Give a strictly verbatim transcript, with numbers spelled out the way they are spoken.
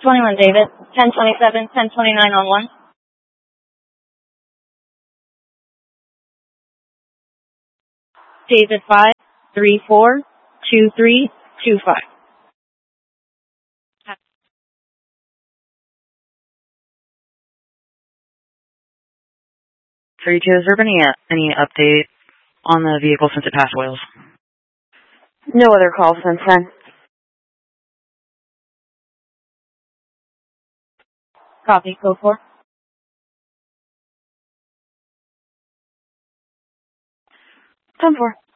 twenty-one, David. ten twenty-seven, ten twenty-nine on one. David five, three four, two three, two five. thirty-two, has there been any, any update on the vehicle since it passed Wales? No other calls since then. Copy, code four. ten four.